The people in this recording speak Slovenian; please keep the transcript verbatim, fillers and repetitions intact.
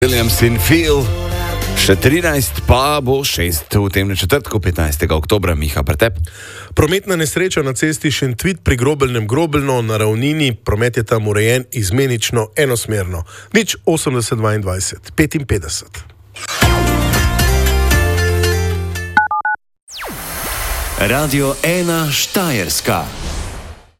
Williams in Phil, še trinajst, pa bo šest v tem četrtku, petnajstega oktobra, Miha Pretep. Prometna nesreča na cesti Šentvid pri Grobelnem Grobelno na ravnini, promet je tam urejen izmenično enosmerno. Nič osemdeset dvaindvajset petinpetdeset. Radio ena Štajerska.